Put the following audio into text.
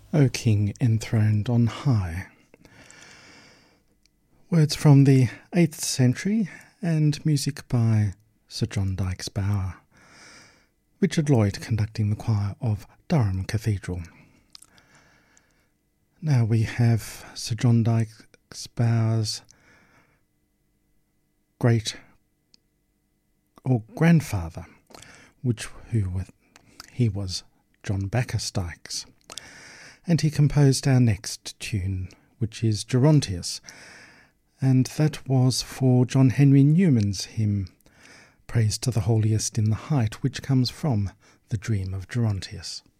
O King enthroned on high. Words from the 8th century and music by Sir John Dykes Bower. Richard Lloyd conducting the choir of Durham Cathedral. Now we have Sir John Dykes Bower's great or grandfather, he was John Bacchus Dykes, and he composed our next tune, which is Gerontius, and that was for John Henry Newman's hymn Praise to the Holiest in the Height, which comes from the Dream of Gerontius.